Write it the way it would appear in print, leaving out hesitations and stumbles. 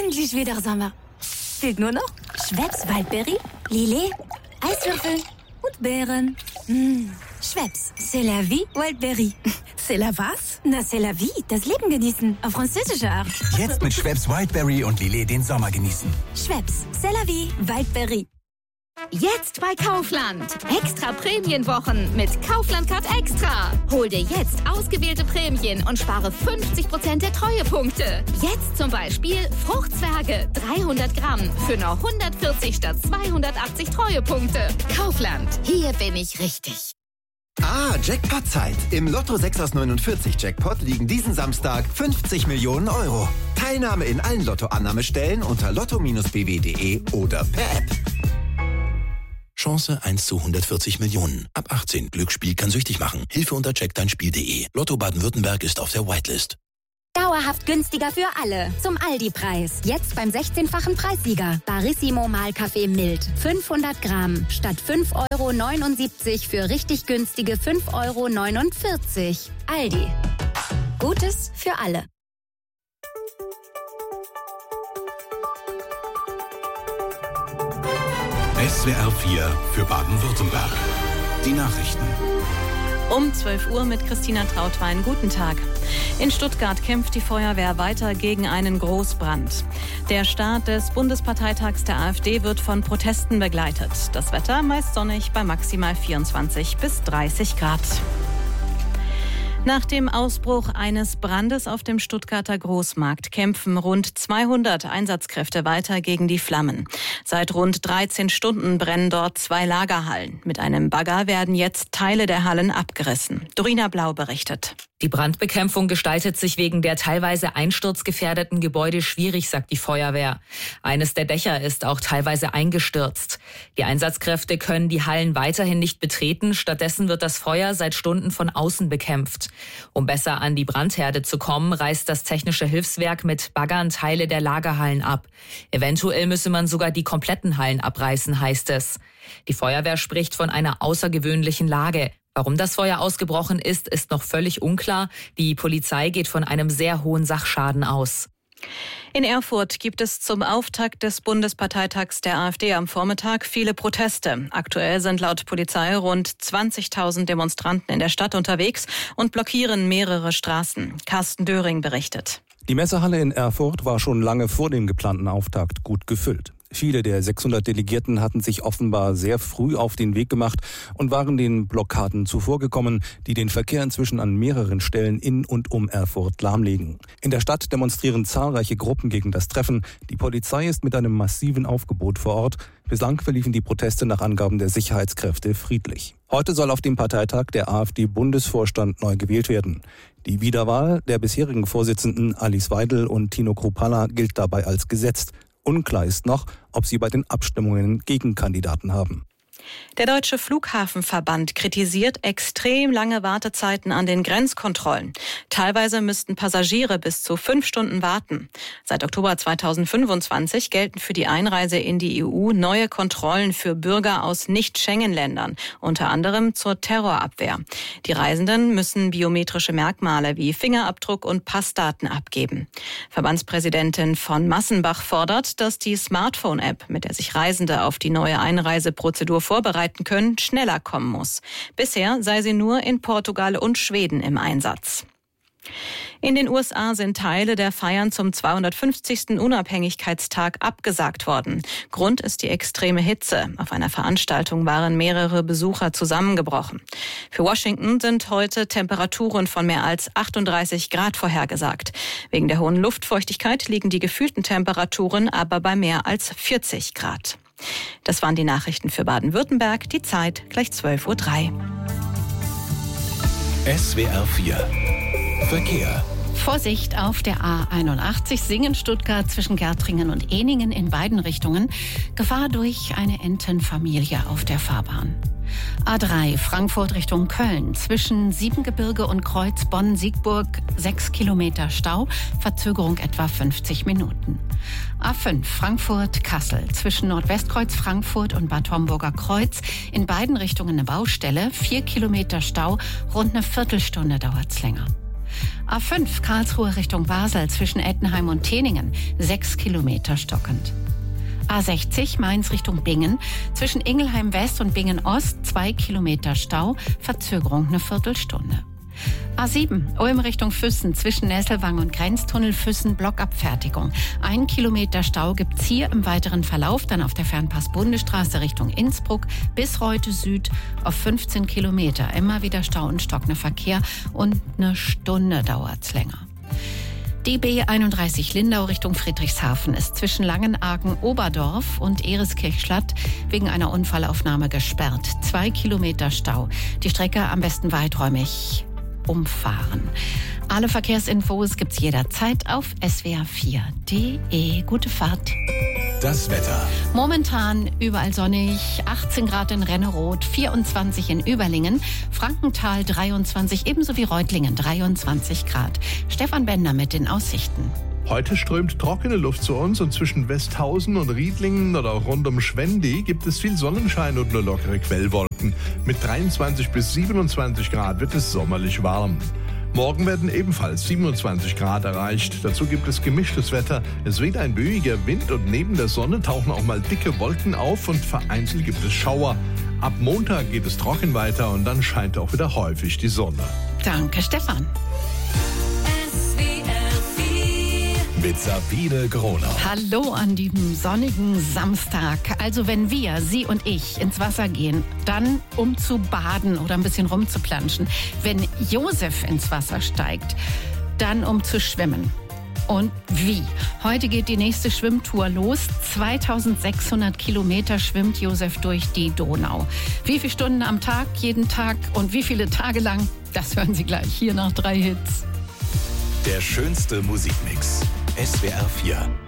endlich wieder Sommer. Fehlt nur noch Schweppes Waldbeere, Lillet, Eiswürfel und Beeren. Schweppes, c'est la vie, Waldbeere. C'est la was? Na, c'est la vie, das Leben genießen, auf französische Art. Jetzt mit Schweppes Wildberry und Lillet den Sommer genießen. Schweppes, c'est la vie, Waldbeere. Jetzt bei Kaufland. Extra Prämienwochen mit Kaufland Card Extra. Hol dir jetzt ausgewählte Prämien und spare 50% der Treuepunkte. Jetzt zum Beispiel Fruchtzwerge 300 Gramm für nur 140 statt 280 Treuepunkte. Kaufland, hier bin ich richtig. Jackpot-Zeit. Im Lotto 6 aus 49 Jackpot liegen diesen Samstag 50 Millionen Euro. Teilnahme in allen Lottoannahmestellen unter lotto-bw.de oder per App. Chance 1 zu 140 Millionen. Ab 18. Glücksspiel kann süchtig machen. Hilfe unter checkdeinspiel.de. Lotto Baden-Württemberg ist auf der Whitelist. Dauerhaft günstiger für alle. Zum Aldi-Preis. Jetzt beim 16-fachen Preissieger. Barissimo Mahlkaffee mild. 500 Gramm. Statt 5,79 € für richtig günstige 5,49 €. Aldi. Gutes für alle. SWR 4 für Baden-Württemberg. Die Nachrichten. Um 12 Uhr mit Christina Trautwein. Guten Tag. In Stuttgart kämpft die Feuerwehr weiter gegen einen Großbrand. Der Start des Bundesparteitags der AfD wird von Protesten begleitet. Das Wetter meist sonnig bei maximal 24 bis 30 Grad. Nach dem Ausbruch eines Brandes auf dem Stuttgarter Großmarkt kämpfen rund 200 Einsatzkräfte weiter gegen die Flammen. Seit rund 13 Stunden brennen dort 2 Lagerhallen. Mit einem Bagger werden jetzt Teile der Hallen abgerissen. Dorina Blau berichtet. Die Brandbekämpfung gestaltet sich wegen der teilweise einsturzgefährdeten Gebäude schwierig, sagt die Feuerwehr. Eines der Dächer ist auch teilweise eingestürzt. Die Einsatzkräfte können die Hallen weiterhin nicht betreten. Stattdessen wird das Feuer seit Stunden von außen bekämpft. Um besser an die Brandherde zu kommen, reißt das Technische Hilfswerk mit Baggern Teile der Lagerhallen ab. Eventuell müsse man sogar die kompletten Hallen abreißen, heißt es. Die Feuerwehr spricht von einer außergewöhnlichen Lage. Warum das Feuer ausgebrochen ist, ist noch völlig unklar. Die Polizei geht von einem sehr hohen Sachschaden aus. In Erfurt gibt es zum Auftakt des Bundesparteitags der AfD am Vormittag viele Proteste. Aktuell sind laut Polizei rund 20.000 Demonstranten in der Stadt unterwegs und blockieren mehrere Straßen. Carsten Döring berichtet. Die Messehalle in Erfurt war schon lange vor dem geplanten Auftakt gut gefüllt. Viele der 600 Delegierten hatten sich offenbar sehr früh auf den Weg gemacht und waren den Blockaden zuvorgekommen, die den Verkehr inzwischen an mehreren Stellen in und um Erfurt lahmlegen. In der Stadt demonstrieren zahlreiche Gruppen gegen das Treffen. Die Polizei ist mit einem massiven Aufgebot vor Ort. Bislang verliefen die Proteste nach Angaben der Sicherheitskräfte friedlich. Heute soll auf dem Parteitag der AfD-Bundesvorstand neu gewählt werden. Die Wiederwahl der bisherigen Vorsitzenden Alice Weidel und Tino Kruppalla gilt dabei als gesetzt. Unklar ist noch, ob sie bei den Abstimmungen Gegenkandidaten haben. Der Deutsche Flughafenverband kritisiert extrem lange Wartezeiten an den Grenzkontrollen. Teilweise müssten Passagiere bis zu 5 Stunden warten. Seit Oktober 2025 gelten für die Einreise in die EU neue Kontrollen für Bürger aus Nicht-Schengen-Ländern, unter anderem zur Terrorabwehr. Die Reisenden müssen biometrische Merkmale wie Fingerabdruck und Passdaten abgeben. Verbandspräsidentin von Massenbach fordert, dass die Smartphone-App, mit der sich Reisende auf die neue Einreiseprozedur vorbereiten können, schneller kommen muss. Bisher sei sie nur in Portugal und Schweden im Einsatz. In den USA sind Teile der Feiern zum 250. Unabhängigkeitstag abgesagt worden. Grund ist die extreme Hitze. Auf einer Veranstaltung waren mehrere Besucher zusammengebrochen. Für Washington sind heute Temperaturen von mehr als 38 Grad vorhergesagt. Wegen der hohen Luftfeuchtigkeit liegen die gefühlten Temperaturen aber bei mehr als 40 Grad. Das waren die Nachrichten für Baden-Württemberg. Die Zeit gleich 12:03 Uhr. SWR 4 Verkehr. Vorsicht auf der A81 Singen-Stuttgart zwischen Gärtringen und Ehningen in beiden Richtungen. Gefahr durch eine Entenfamilie auf der Fahrbahn. A3 Frankfurt Richtung Köln zwischen Siebengebirge und Kreuz Bonn-Siegburg 6 Kilometer Stau, Verzögerung etwa 50 Minuten. A5 Frankfurt-Kassel zwischen Nordwestkreuz Frankfurt und Bad Homburger Kreuz in beiden Richtungen eine Baustelle, 4 Kilometer Stau, rund eine Viertelstunde dauert's länger. A5 Karlsruhe Richtung Basel zwischen Ettenheim und Teningen 6 Kilometer stockend. A60 Mainz Richtung Bingen zwischen Ingelheim West und Bingen Ost 2 Kilometer Stau, Verzögerung eine Viertelstunde. A7 Ulm Richtung Füssen zwischen Nesselwang und Grenztunnel Füssen Blockabfertigung. 1 Kilometer Stau gibt's hier im weiteren Verlauf, dann auf der Fernpass-Bundesstraße Richtung Innsbruck bis Reute Süd auf 15 Kilometer. Immer wieder Stau und stockender Verkehr und eine Stunde dauert's länger. Die B31 Lindau Richtung Friedrichshafen ist zwischen Langenargen-Oberdorf und Ereskirchstadt wegen einer Unfallaufnahme gesperrt. 2 Kilometer Stau. Die Strecke am besten weiträumig umfahren. Alle Verkehrsinfos gibt's jederzeit auf swr4.de. Gute Fahrt. Das Wetter. Momentan überall sonnig, 18 Grad in Renneroth, 24 in Überlingen, Frankenthal 23, ebenso wie Reutlingen 23 Grad. Stefan Bender mit den Aussichten. Heute strömt trockene Luft zu uns und zwischen Westhausen und Riedlingen oder auch rund um Schwendi gibt es viel Sonnenschein und nur lockere Quellwolken. Mit 23 bis 27 Grad wird es sommerlich warm. Morgen werden ebenfalls 27 Grad erreicht. Dazu gibt es gemischtes Wetter. Es weht ein böiger Wind und neben der Sonne tauchen auch mal dicke Wolken auf und vereinzelt gibt es Schauer. Ab Montag geht es trocken weiter und dann scheint auch wieder häufig die Sonne. Danke, Stefan. Mit Sabine Gronau. Hallo an diesem sonnigen Samstag. Also wenn wir, Sie und ich, ins Wasser gehen, dann um zu baden oder ein bisschen rumzuplanschen. Wenn Josef ins Wasser steigt, dann um zu schwimmen. Und wie? Heute geht die nächste Schwimmtour los. 2600 Kilometer schwimmt Josef durch die Donau. Wie viele Stunden am Tag, jeden Tag und wie viele Tage lang? Das hören Sie gleich hier nach 3 Hits. Der schönste Musikmix. SWR 4.